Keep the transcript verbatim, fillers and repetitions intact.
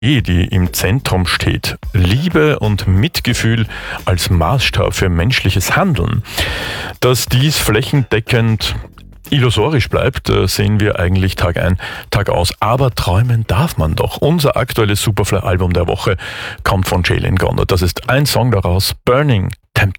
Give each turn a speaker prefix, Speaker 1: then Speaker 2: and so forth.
Speaker 1: die im Zentrum steht. Liebe und Mitgefühl als Maßstab für menschliches Handeln. Dass dies flächendeckend illusorisch bleibt, sehen wir eigentlich Tag ein, Tag aus. Aber träumen darf man doch. Unser aktuelles Superfly-Album der Woche kommt von Jalen Gonner. Das ist ein Song daraus, Burning